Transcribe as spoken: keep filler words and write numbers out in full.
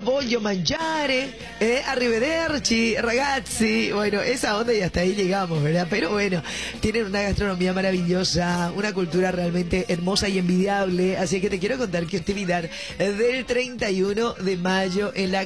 voglio mangiare, eh, arrivederci, ragazzi. Bueno, esa onda y hasta ahí llegamos, ¿verdad? Pero bueno, tienen una gastronomía maravillosa, una cultura realmente hermosa y envidiable. Así que te quiero contar que actividad del treinta y uno de mayo en la